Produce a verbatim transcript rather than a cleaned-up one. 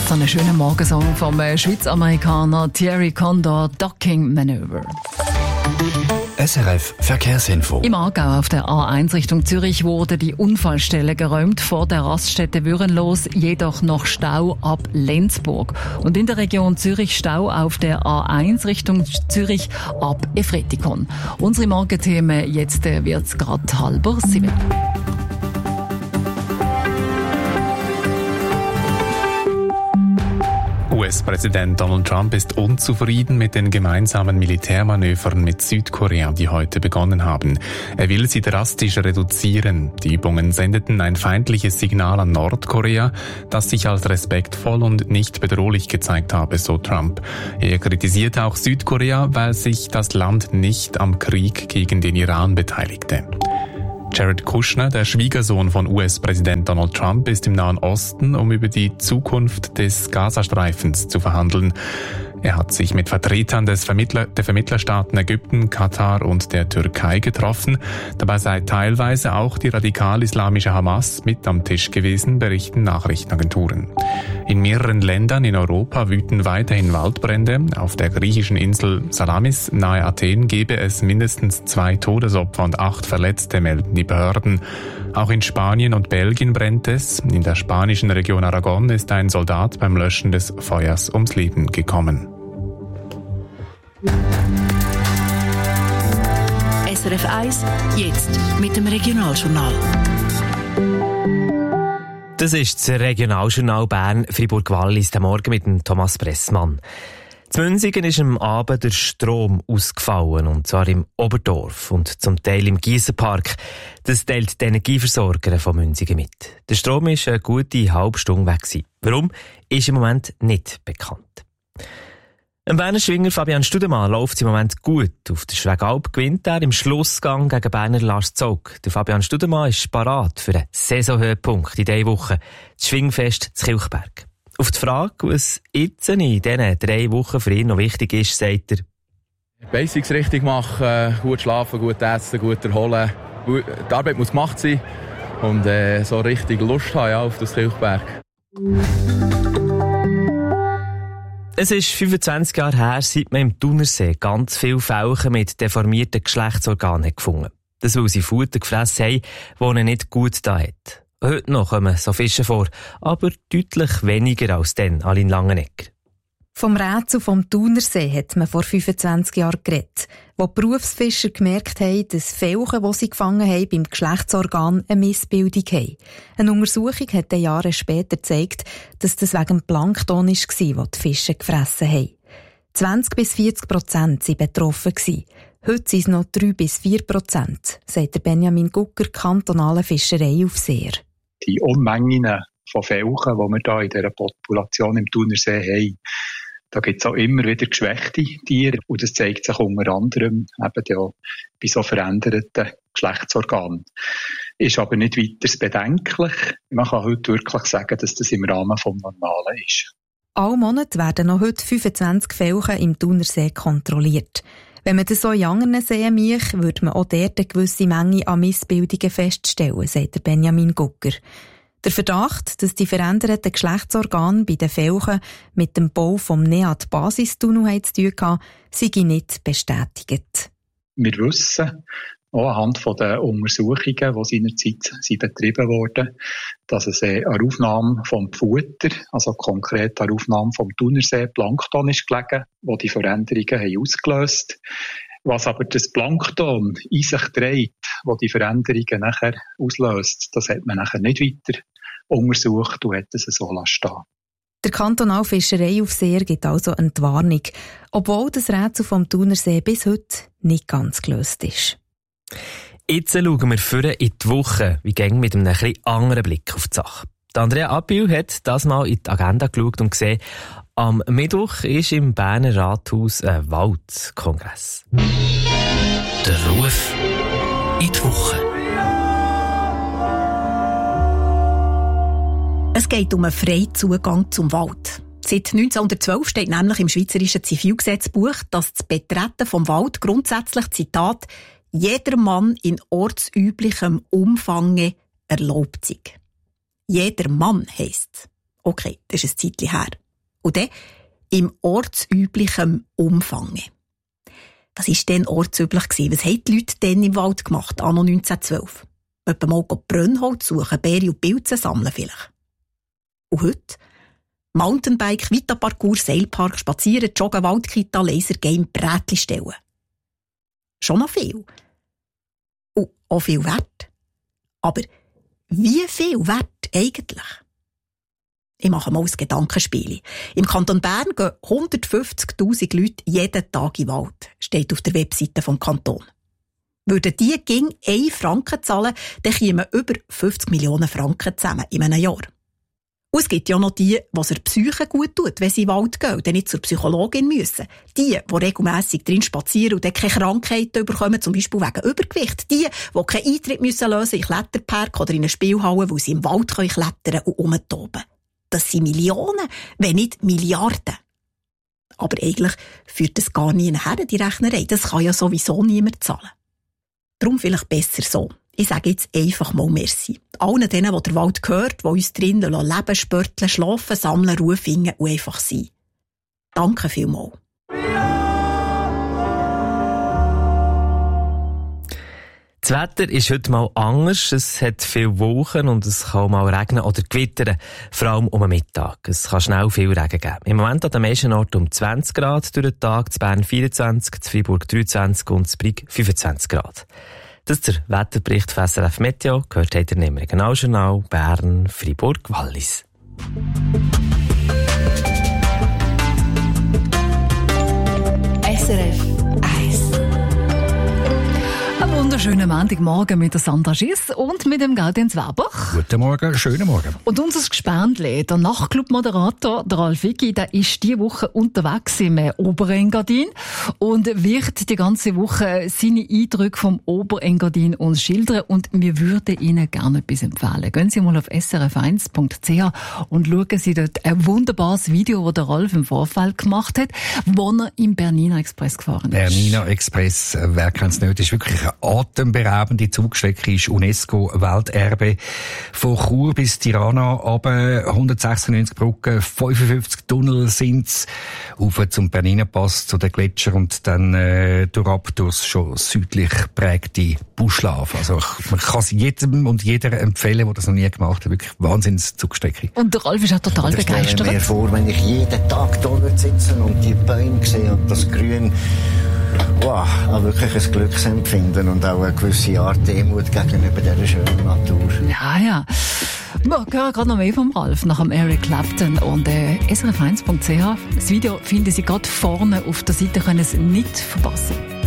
So einen schönen Morgensong vom Schweiz-Amerikaner Thierry Condor, Docking Maneuver. S R F Verkehrsinfo. Im Aargau auf der A eins Richtung Zürich wurde die Unfallstelle geräumt, vor der Raststätte Würenlos, jedoch noch Stau ab Lenzburg. Und in der Region Zürich Stau auf der A eins Richtung Zürich ab Efretikon. Unsere Morgenthemen, jetzt wird es gerade halber sieben. U S-Präsident Donald Trump ist unzufrieden mit den gemeinsamen Militärmanövern mit Südkorea, die heute begonnen haben. Er will sie drastisch reduzieren. Die Übungen sendeten ein feindliches Signal an Nordkorea, das sich als respektvoll und nicht bedrohlich gezeigt habe, so Trump. Er kritisierte auch Südkorea, weil sich das Land nicht am Krieg gegen den Iran beteiligte. Jared Kushner, der Schwiegersohn von U S-Präsident Donald Trump, ist im Nahen Osten, um über die Zukunft des Gazastreifens zu verhandeln. Er hat sich mit Vertretern des Vermittler, der Vermittlerstaaten Ägypten, Katar und der Türkei getroffen. Dabei sei teilweise auch die radikal-islamische Hamas mit am Tisch gewesen, berichten Nachrichtenagenturen. In mehreren Ländern in Europa wüten weiterhin Waldbrände. Auf der griechischen Insel Salamis nahe Athen gebe es mindestens zwei Todesopfer und acht Verletzte, melden die Behörden. Auch in Spanien und Belgien brennt es. In der spanischen Region Aragon ist ein Soldat beim Löschen des Feuers ums Leben gekommen. S R F eins, jetzt mit dem Regionaljournal. Das ist das Regionaljournal Bern Fribourg-Wallis, der Morgen mit dem Thomas Pressmann. In Münzigen ist am Abend der Strom ausgefallen, und zwar im Oberdorf und zum Teil im Giessenpark. Das teilt die Energieversorger von Münzigen mit. Der Strom war eine gute halbe Stunde weg. Warum, ist im Moment nicht bekannt. Ein Berner Schwinger Fabian Studemann läuft im Moment gut. Auf der Schwegalp gewinnt er im Schlussgang gegen Berner Lars Zog. Der Fabian Studemann ist parat für einen Saisonhöhepunkt in dieser Woche, das Schwingfest zu Kilchberg. Auf die Frage, was jetzt in diesen drei Wochen für ihn noch wichtig ist, sagt er: Basics richtig machen, gut schlafen, gut essen, gut erholen. Die Arbeit muss gemacht sein und äh, so richtig Lust haben ja, auf das Kilchberg. Es ist fünfundzwanzig Jahre her, seit man im Thunersee ganz viele Felchen mit deformierten Geschlechtsorganen gefunden hat. Das, weil sie Futter gefressen haben, die ihnen nicht gut da hat. Heute noch kommen so Fische vor, aber deutlich weniger als dann, Aline Langenegger. Vom Rätsel vom Thunersee hat man vor fünfundzwanzig Jahren geredet, wo die Berufsfischer gemerkt haben, dass Felchen, die sie gefangen haben, beim Geschlechtsorgan eine Missbildung haben. Eine Untersuchung hat Jahre später gezeigt, dass das wegen Plankton war, das die Fische gefressen haben. zwanzig bis vierzig Prozent waren betroffen. Heute sind es noch drei bis vier Prozent, sagt der Benjamin Gucker, kantonaler Fischereiaufseher. Die Unmengen von Felchen, die wir hier in dieser Population im Thunersee haben, da gibt es auch immer wieder geschwächte Tiere. Und das zeigt sich unter anderem eben auch bei so veränderten Geschlechtsorganen. Ist aber nicht weiter bedenklich. Man kann heute wirklich sagen, dass das im Rahmen des Normalen ist. Alle Monate werden noch heute fünfundzwanzig Felchen im Thunersee kontrolliert. Wenn man das so in anderen Seen macht, würde man auch dort eine gewisse Menge an Missbildungen feststellen, sagt der Benjamin Gucker. Der Verdacht, dass die veränderten Geschlechtsorgane bei den Felchen mit dem Bau vom Neat-Basistunnel zu tun haben, sei nicht bestätigt. Wir wissen, auch anhand der Untersuchungen, die seinerzeit betrieben wurden, dass es eine Aufnahme vom Futter, also konkret eine Aufnahme vom Thunersee Plankton ist gelegen, wo die Veränderungen haben ausgelöst. Was aber das Plankton in sich trägt, wo die Veränderungen nachher auslöst, das hat man nachher nicht weiter untersucht und hat es so stehen. Der kantonale Fischereiaufseher gibt also eine Warnung, obwohl das Rätsel vom Thunersee bis heute nicht ganz gelöst ist. Jetzt schauen wir vorne in die Woche, wie gäng mit einem etwas anderen Blick auf die Sache. Andrea Abbühl hat das mal in die Agenda geschaut und gesehen, am Mittwoch ist im Berner Rathaus ein Waldkongress. Der Ruf in die Woche. Es geht um einen freien Zugang zum Wald. Seit neunzehnhundertzwölf steht nämlich im Schweizerischen Zivilgesetzbuch, dass das Betreten vom Wald grundsätzlich, Zitat, jedermann in ortsüblichem Umfange erlaubt sei. Jedermann heisst. Okay, das ist ein Zeitchen her. Und dann im ortsüblichen Umfang. Was war denn ortsüblich gewesen? Was haben die Leute denn im Wald gemacht, anno neunzehnhundertzwölf? Etwa mal Brennholz suchen, Beeren und Pilze sammeln vielleicht. Und heute? Mountainbike, Vita-Parcours, Seilpark, Spazieren, Joggen, Waldkita, Lasergame, Brätli stellen. Schon noch viel. Und auch viel wert. Aber wie viel wert eigentlich? Ich mache mal ein Gedankenspiel. Im Kanton Bern gehen hundertfünfzigtausend Leute jeden Tag in den Wald, steht auf der Webseite vom Kanton. Würden die ging einen Franken zahlen, dann kämen über fünfzig Millionen Franken zusammen in einem Jahr. Und es gibt ja noch die, die sich der Psyche gut tut, wenn sie in den Wald gehen und dann nicht zur Psychologin müssen. Die, die regelmässig drin spazieren und dann keine Krankheiten bekommen, zum Beispiel wegen Übergewicht. Die, die keinen Eintritt müssen lösen in Kletterpark oder in eine Spielhalle, wo sie im Wald können klettern und rumtoben. Das sind Millionen, wenn nicht Milliarden. Aber eigentlich führt das gar nie her, die Rechnerei. Das kann ja sowieso niemand zahlen. Darum vielleicht besser so. Ich sage jetzt einfach mal Merci. Allen denen, die der Wald gehört, die uns drinnen leben, spörteln, schlafen, sammeln, Ruhe finden und einfach sein. Danke vielmals. Das Wetter ist heute mal anders. Es hat viele Wolken und es kann mal regnen oder gewittern, vor allem um den Mittag. Es kann schnell viel Regen geben. Im Moment an den meisten Orten um zwanzig Grad durch den Tag, in Bern vierundzwanzig, in Freiburg dreiundzwanzig und in Brig fünfundzwanzig Grad. Das ist der Wetterbericht von S R F Meteo. Gehört habt ihr im Regionaljournal Bern, Freiburg, Wallis. S R F eins. Einen wunderschönen Montagmorgen mit der Sandra Schiss und mit dem Gaudenz Werbach. Guten Morgen, schönen Morgen. Und unser Gespendli, der Nachtclub-Moderator, der Ralf Wicki, der ist diese Woche unterwegs im Oberengadin und wird die ganze Woche seine Eindrücke vom Oberengadin uns schildern und wir würden Ihnen gerne etwas empfehlen. Gehen Sie mal auf s r f eins punkt c h und schauen Sie dort ein wunderbares Video, das der Ralf im Vorfeld gemacht hat, wo er im Bernina Express gefahren ist. Bernina Express, wer kennt es nicht, ist wirklich eine atemberaubende Zugstrecke, ist UNESCO-Welterbe. Von Chur bis Tirana, runter, hundertsechsundneunzig Brücken, fünfundfünfzig Tunnel sind's, auf zum Bernina-Pass, zu den Gletscher und dann äh, durchab durchs schon südlich prägte Buschlaf. Also man kann es jedem und jeder empfehlen, der das noch nie gemacht hat. Wirklich Wahnsinns-Zugstrecke. Und der Ralf ist auch total das begeistert. Ich stelle mir vor, wenn ich jeden Tag da sitze und die Bäume sehe und das Grün, wow, auch wirklich ein Glücksempfinden und auch eine gewisse Art Demut gegenüber dieser schönen Natur. Ja, ja. Wir hören gerade noch mehr vom Ralf nach dem Eric Clapton und äh, s r f eins punkt c h. Das Video finden Sie gerade vorne auf der Seite, können Sie es nicht verpassen.